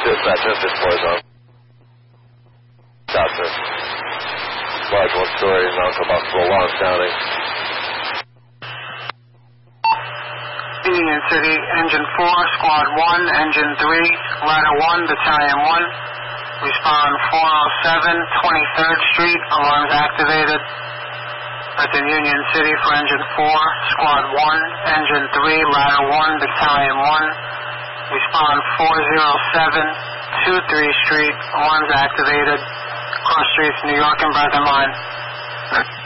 Dispatch, this is on. South to large one-story non-combustible Lawrence County. Union City, Engine 4, Squad 1, Engine 3, Ladder 1, Battalion 1. Respond 407, 23rd Street, alarms activated. That's in Union City for Engine 4, Squad 1, Engine 3, Ladder 1, Battalion 1. Respond 407, 23 Street, alarms activated. Cross streets, New York and Bergen Line.